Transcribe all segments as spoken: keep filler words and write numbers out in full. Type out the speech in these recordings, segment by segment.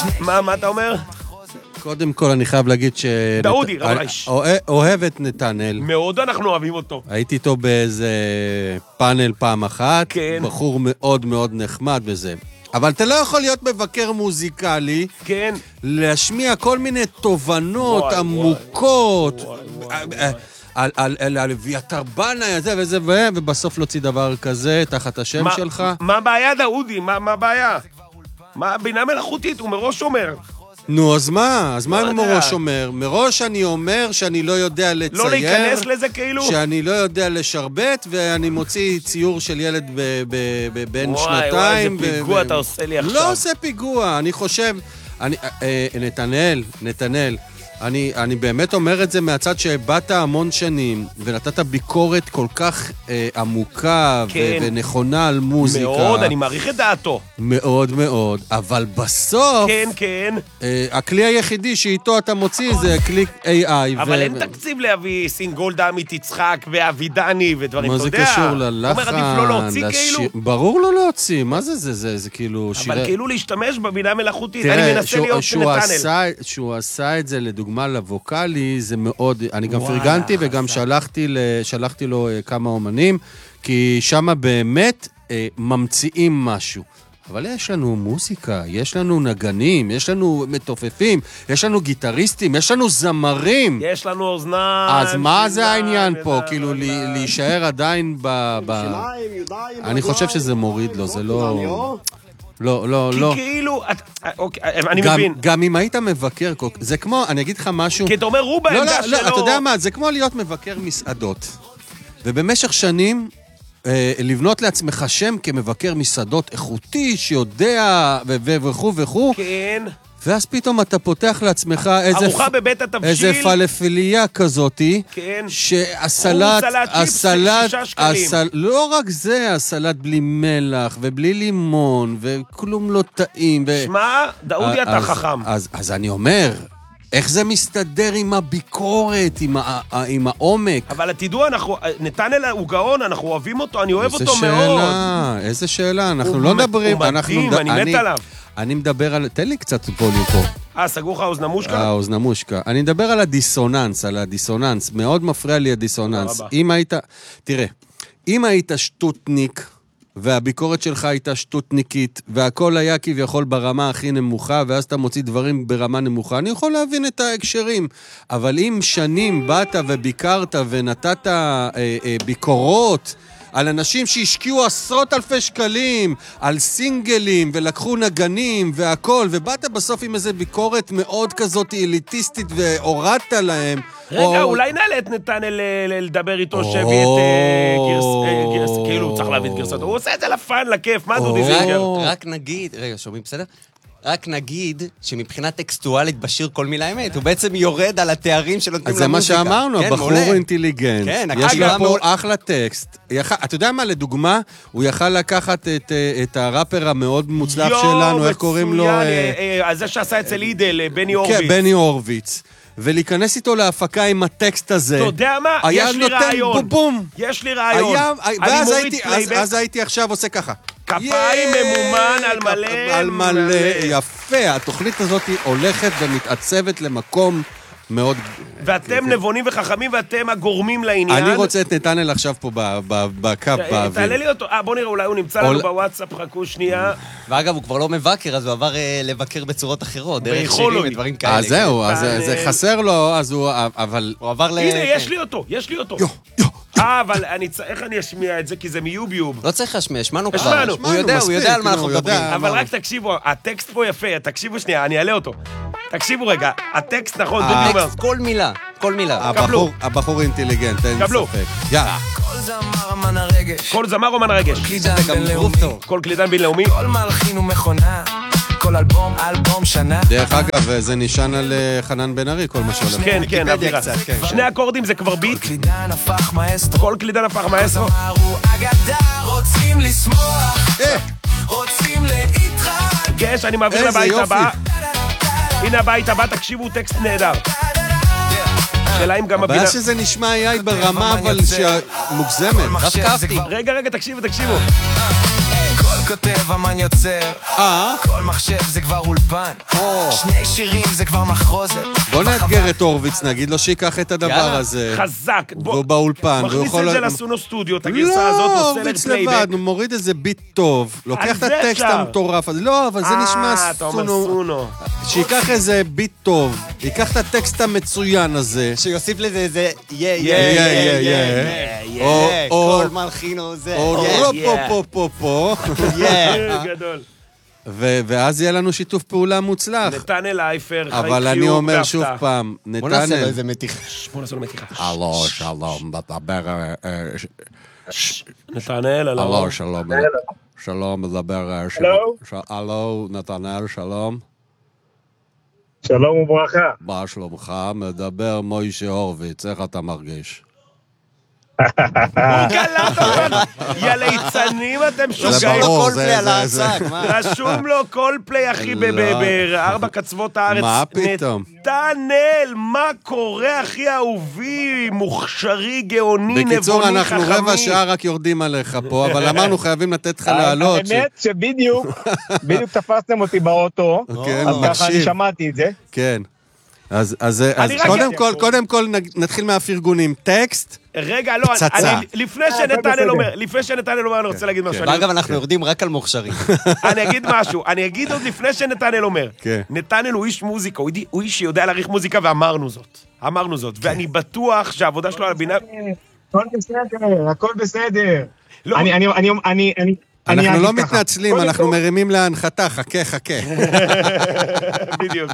מה, מה אתה אומר? קודם כל אני חייב להגיד ש... דאודי, רבייש. אוהב את נתנאל. מאוד אנחנו אוהבים אותו. הייתי איתו באיזה פאנל פעם אחת. כן. בחור מאוד מאוד נחמד וזה. אבל אתה לא יכול להיות מבקר מוזיקלי. כן. להשמיע כל מיני תובנות וואי, עמוקות. וואי, וואי, וואי. על, על, על, על אביתר בנאי, זה וזה וזה, ובסוף להוציא דבר כזה תחת השם מה, שלך. מה הבעיה, דאודי? מה, מה הבעיה? מה, בינה מלאכותית, הוא מראש אומר. נו, אז מה? אז מה לא אם יודע. מראש אומר? מראש אני אומר שאני לא יודע לצייר. לא להיכנס לזה כאילו? שאני לא יודע לשרבט, ואני מוציא ציור של ילד ב- ב- ב- בן וואי, שנתיים. וואי, איזה ו- פיגוע ו- אתה עושה לי עכשיו. לא עושה פיגוע, אני חושב... אני, אה, נתנאל, נתנאל, אני, אני באמת אומר את זה מהצד שבאת המון שנים, ונתת ביקורת כל כך אה, עמוקה כן. ו- ונכונה על מוזיקה. מאוד, אני מעריך את דעתו. מאוד מאוד, אבל בסוף... כן, כן. אה, הכלי היחידי שאיתו אתה מוציא זה כלי איי איי. אבל ו- אין תקציב להביא סינגולדה עמית יצחק ואבידני ודברים, מה אתה זה יודע. קשור אומר, ללחן? עדיף לא להוציא לשיר- כאילו. ברור לא להוציא, מה זה זה? זה, זה כאילו שירי... אבל כאילו להשתמש בבינה מלאכותית, תראה, אני מנסה שהוא- להיות שהוא נתנאל. עשה, שהוא עשה את זה לדוגמה לווקלי, זה מאוד... אני גם וואלה, פרגנתי וגם חזק. שלחתי, ל, שלחתי לו אה, כמה אומנים, כי שם באמת אה, ממציאים משהו. אבל יש לנו מוזיקה, יש לנו נגנים, יש לנו מתופפים, יש לנו גיטריסטים, יש לנו זמרים. יש לנו אוזניים. אז מה זה שיניים, העניין פה? ידיים, כאילו לי- ידיים. להישאר עדיין ב... ב... אני חושב שזה מוריד לו, זה לא... לא, לא, כי לא. כאילו, את- אוקיי, אני גם, מבין. גם אם היית מבקר, כל- זה כמו, אני אגיד לך משהו... כי אתה אומר, הוא לא, בעמדה לא, לא, שלו. אתה יודע מה, זה כמו להיות מבקר מסעדות. ובמשך שנים, אה, לבנות לעצמך שם כמבקר מסעדות איכותי, שיודע ו- ו- וכו' וכו', כן. ואז פתאום אתה פותח לעצמך איזה... ארוחה פ- בבית התבשיל. איזה פלפליה כזאתי, כן. שהסלט, סלט צ'יפס, הסלט, שישה שקלים. הסל, לא רק זה, הסלט בלי מלח ובלי לימון וכלום לא טעים. ו... שמע, דאודי אתה אז- חכם. אז, אז אני אומר, איך זה מסתדר עם הביקורת, עם, ה, עם העומק? אבל תדעו, אנחנו, נתנאל הוא גאון, אנחנו אוהבים אותו, אני אוהב איזה אותו שאלה, מאוד. איזה שאלה, אנחנו הוא לא מ- מדברים... הוא אנחנו מדהים, מד- אני מת עליו. אני מדבר על... תן לי קצת ווליום פה. אה, סגרו לך אוזנמושקה? האוזנמושקה. אני מדבר על הדיסוננס, על הדיסוננס. מאוד מפריע לי הדיסוננס. תודה רבה. אם היית... תראה, אם היית שטוטניק, והביקורת שלך הייתה שטוטניקית, והכל היה כביכול ברמה הכי נמוכה, ואז אתה מוציא דברים ברמה נמוכה, אני יכול להבין את ההקשרים. אבל אם שנים באת וביקרת ונתת אה, אה, ביקורות, על אנשים שהשקיעו עשרות אלפי שקלים, על סינגלים, ולקחו נגנים והכל, ובאת בסוף עם איזה ביקורת מאוד כזאת אליטיסטית, והורדת להם. רגע, או... אולי נעלה את נתנאל ל- ל- לדבר איתו, או. שהביא את אה, גרס- אה, גרס, כאילו הוא צריך להביא את גרסתו. הוא עושה את זה לפן, לכיף, מה דודי או. זינגר? רק נגיד, רגע, שומעים בסדר? רק נגיד שמבחינה טקסטואלית בשיר כל מילה אמת, הוא בעצם יורד על התארים שנותנים אז זה מה למוזיקה. שאמרנו, כן, הבחור מעולה. אינטליגנט. כן, יש הקשיבה לו פה מעולה. אחלה טקסט. יכל- אתה יודע מה, לדוגמה, הוא יכל לקחת את, אה, את הראפר המאוד מוצלח שלנו, איך קוראים לו? מצוין, אה, אה, אה, זה שעשה אצל אידל, אה, בני כן, הורוביץ. בני הורוביץ. ולהיכנס איתו להפקה עם הטקסט הזה. אתה יודע מה? היה יש לי נותן רעיון. בום בום. יש לי רעיון. היה, אני ואז מוריד הייתי, אז, פלייבק. אז הייתי עכשיו עושה ככה. כפיים ייי! ממומן על מלא. על מלא, יפה. התוכנית הזאת היא הולכת ומתעצבת למקום מאוד... ואתם נבונים וחכמים ואתם הגורמים לעניין. אני רוצה את נתנאל עכשיו פה ב- ב- בקו אה, באוויר. תעלה לי אותו. אה, בוא נראה, אולי הוא נמצא לנו עול- בוואטסאפ, חכו שנייה. ואגב, הוא כבר לא מבקר, אז הוא עבר אה, לבקר בצורות אחרות, דרך ביכול שירים הוא. ודברים כאלה. אז זהו, אז נתנאל. זה חסר לו, אז הוא... אבל... הוא עבר ל... הנה, כן. יש לי אותו, יש לי אותו. יו, יו. אה, אבל אני צ- איך אני אשמיע את זה? כי זה מיוביוב. לא צריך להשמיע, השמענו כבר. השמענו. הוא יודע, הוא יודע על מה אנחנו הוא יודע. מדברים. אבל מה? רק תקשיבו, הטקסט פה יפה, תקשיבו שנייה, אני אעלה אותו. תקשיבו רגע, הטקסט נכון, דודי אומר. הטקסט, כל מילה, כל מילה. קבלו. הבחור- הבחור אינטליגנט, אין קבלו. ספק. יאללה. כל זמר אמן הרגש, כל זמר אומן הרגש. קלידן זה גם בינלאומי, גרוב טוב. כל קלידן בינלאומי. כל מלחין ומכונה, כל אלבום, אלבום שנה. דרך אגב, זה נשען על אה, חנן בן ארי, כל מה שהולך. כן, כן, ויקיפדיה אווירה. קצת, כן. שני אקורדים זה כבר ביט. קלידן הפך מאסטרו, כל קלידן הפך מאסטרו. זמר הוא אגדה, רוצים לשמוח, אה, רוצים להתרגש. גש, אני מעביר איזה לבית יופי. הבא. הנה הבית הבא, תקשיבו, טקסט נהדר. שאלה אם גם הבינה... הבעיה שזה נשמע איי ברמה, אבל שמוגזמת. מחשב זה אהבתי. כבר רגע, רגע, תקשיבו, תקשיבו. כל כותב, אמן יוצר. אה? כל מחשב זה כבר אולפן. שני שירים זה כבר מחרוזת. בוא נאתגר את הורוביץ, נגיד לו שיקח את הדבר יאללה. הזה. חזק. בוא, והוא באולפן. והוא מכניס יכול את זה ל- לסונו סטודיו, את הגרסה הזאת, לא, עושה הורוביץ לפלייבק. לבד, הוא מוריד איזה ביט טוב, לוקח את זה הטקסט אפשר. המטורף הזה. לא, אבל זה נשמע אה, אתה אומר סונו. סונו. שיקח איזה ביט טוב, ייקח את הטקסט המצוין הזה. שיוסיף לזה איזה יא יא יא, יא יא, יא יא. יא או- יא או- כל מלחינו זה או יא רו yeah. פה פה פה פה. יא אה, גדול. ו- ואז יהיה לנו שיתוף פעולה מוצלח. נתנאל אייפר, חי אבל אני קיוב אומר והפתעה. שוב פעם, בוא נעשה לו נתנאל. איזה מתיחה. בוא נעשה לו מתיחה. הלו, שלום, מדבר... אה, אה, ש- נתנאל, הלו. הלו, שלום. שלום, מדבר... אה, ש- הלו? ש- הלו, נתנאל, שלום. שלום וברכה. מה שלומך? מדבר מוישה הורוביץ, איך אתה מרגיש? הוא קלט אותנו. יא ליצנים, אתם רשום שוגעים. לו ברור, כל זה- פלי על זה- ההצג, מה? רשום לו כל פליי, אחי, ב- ב- לא. בארבע קצוות הארץ. מה פתאום? נתנאל, מה קורה, אחי אהובי, מוכשרי, גאוני, נבוני, בקיצור, חכמי. אנחנו רבע שעה רק יורדים עליך פה, אבל אמרנו חייבים לתת לך לעלות. ש- האמת שבדיוק, בדיוק תפסתם אותי באוטו, כן, אז ככה אני מקשיב. שמעתי את זה. כן. אז, אז, אז רק קודם אגיד- כל, קודם כל נג- נתחיל מהפרגונים. טקסט, רגע, לא, פצצה. אני, לפני הכל שנתנאל בסדר. אומר, לפני שנתנאל אומר, אני רוצה להגיד משהו. אני- ואגב, אנחנו יורדים רק על מוכשרים. אני אגיד משהו, אני אגיד עוד לפני שנתנאל אומר. כן. נתנאל הוא איש מוזיקה, הוא איש- הוא איש שיודע להעריך מוזיקה, ואמרנו זאת. אמרנו זאת, ואני בטוח שהעבודה שלו על הבינה... הכל בסדר, הכל בסדר. לא. אני, אני, אני, אני, אני... אני אנחנו אגיד לא ככה. מתנצלים, קודם אנחנו כל- מרימים להנחתה, חכה, חכה. בדיוק.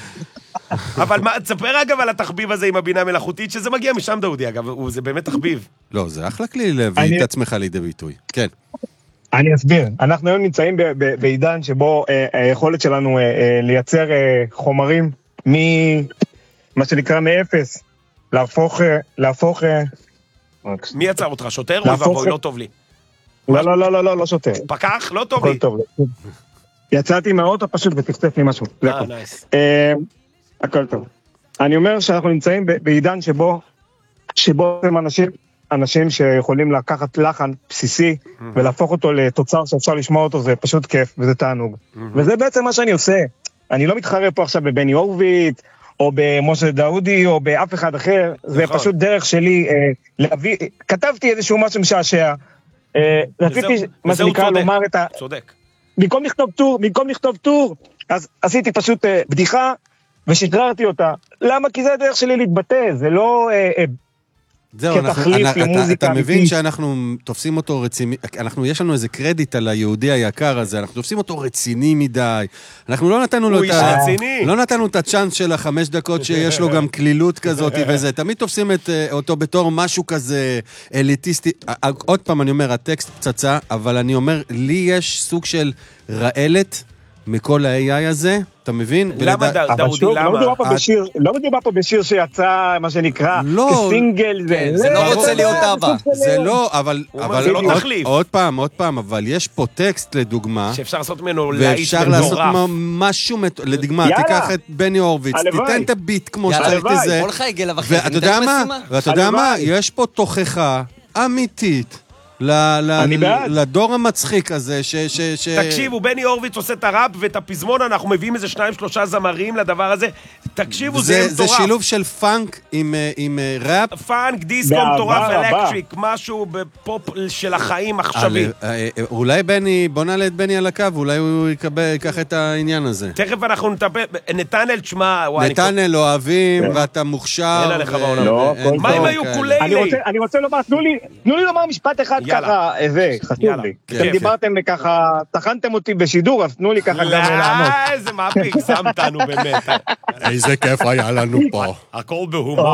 אבל מה, תספר אגב על התחביב הזה עם הבינה המלאכותית, שזה מגיע משם דודי, אגב, הוא- זה באמת תחביב. לא, זה אחלה כלי להביא אני- את עצמך לידי ביטוי. כן. אני אסביר. אנחנו היום נמצאים ב- ב- בעידן שבו אה, היכולת שלנו אה, אה, לייצר אה, חומרים ממה שנקרא מאפס, להפוך, אה, להפוך... אה, מי יצר אותך? שוטר? אוי להפוך ואבוי, את- לא טוב לי. לא, לא, לא, לא, לא, לא שוטר. פקח? לא טוב הכל לי. טוב. יצאתי מהאוטו פשוט וצפצף לי משהו. זה אה, הכל. נייס. אה, הכל טוב. אני אומר שאנחנו נמצאים ב- בעידן שבו, שבו הם אנשים, אנשים שיכולים לקחת לחן בסיסי ולהפוך אותו לתוצר שאפשר לשמוע אותו, זה פשוט כיף וזה תענוג. וזה בעצם מה שאני עושה. אני לא מתחרה פה עכשיו בבני הורוביץ, או במשה דאודי, או באף אחד אחר. זה נכון. פשוט דרך שלי אה, להביא, כתבתי איזשהו משהו משעשע. אה, רציתי, וזהו- מה וזהו שנקרא, צודק. לומר את ה... צודק. במקום לכתוב טור, במקום לכתוב טור, אז עשיתי פשוט אה, בדיחה ושחררתי אותה. למה? כי זה הדרך שלי להתבטא, זה לא... אה, אה, זהו, אנחנו, כתחליף אתה, למוזיקה אתה מבין אמיתית. שאנחנו תופסים אותו רציני, אנחנו, יש לנו איזה קרדיט על היהודי היקר הזה, אנחנו תופסים אותו רציני מדי, אנחנו לא נתנו לו הוא את איש ה... רציני. לא נתנו את הצ'אנס של החמש דקות שיש לו גם כלילות כזאת וזה, תמיד תופסים את, אה, אותו בתור משהו כזה אליטיסטי. אה, אה, עוד פעם אני אומר, הטקסט פצצה, אבל אני אומר, לי יש סוג של רעלת מכל ה-איי איי הזה, אתה מבין? למה ולדע- ד- אבל דאודי, שוב, לא למה? מדובר פה את- בשיר, לא מדובר פה בשיר שיצא, מה שנקרא, לא. כסינגל. כן, זה לא אתה רוצה יודע, להיות אבא. סוג של- זה לא, אבל... הוא אומר, אבל זה לא עוד- תחליף. עוד פעם, עוד פעם, אבל יש פה טקסט לדוגמה, שאפשר לעשות ממנו להיט ואפשר לעשות מטורף. מ- משהו, מט- לדוגמה, יאללה. תיקח את בני הורוביץ, הלוואי. תיתן את הביט כמו יאללה, שצריך הלוואי. לזה, בוא לך עגל אחרי, ואתה יודע מה? ואתה יודע מה? הלוואי. יש פה תוכחה אמיתית ל- ל- אני בעד. לדור המצחיק הזה, ש... ש- ש- תקשיבו, בני הורוביץ עושה את הראפ ואת הפזמון, אנחנו מביאים איזה שניים, שלושה זמרים לדבר הזה. תקשיבו, זה זה זה מטורף. שילוב של פאנק עם אה, עם אה, ראפ. פאנק, דיסקו, באהבה מטורף, רבה. אלקטריק, משהו בפופ של החיים עכשווי. אה, אה, אה, אולי בני, בוא נעלה את בני על הקו, אולי הוא יקבל, ייקח את העניין הזה. תכף אנחנו נטפל, נתנאל, תשמע, וואי, אני נתנאל אוהבים, ואתה מוכשר. אין עליך ו- בעולם. לא, ואין כל מה אם דברים היו כאלה. כולי? אני רוצה, אני רוצה לומר, תנו לי, תנו לי לומר משפט אחד יאללה. ככה, אה, זה, חשוב יאללה. לי. כן, אתם כן. דיברתם ככה, טחנתם אותי בשידור, אז תנו לי ככה גם לענות. לא, איזה מאפיק, שמתנו באמת. איזה כיף היה לנו פה. הכל בהומור.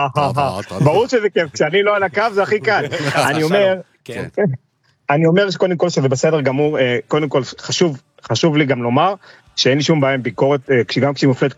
ברור שזה כיף, כשאני לא על הקו זה הכי קל. אני אומר, כן. אני אומר שקודם כל שזה בסדר גמור, אה, קודם כל חשוב, חשוב לי גם לומר שאין לי שום בעיה עם ביקורת, אה, גם כשהיא מופלית